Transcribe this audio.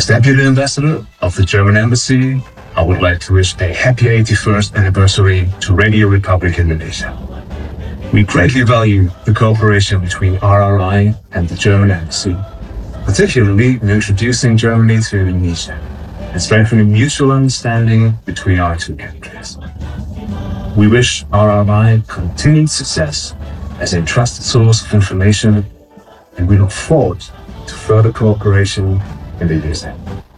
As Deputy Ambassador of the German Embassy, I would like to wish a happy 81st anniversary to Radio Republic Indonesia. We greatly value the cooperation between RRI and the German Embassy, particularly in introducing Germany to Indonesia and strengthening mutual understanding between our two countries. We wish RRI continued success as a trusted source of information, and we look forward to further cooperation in the years ahead.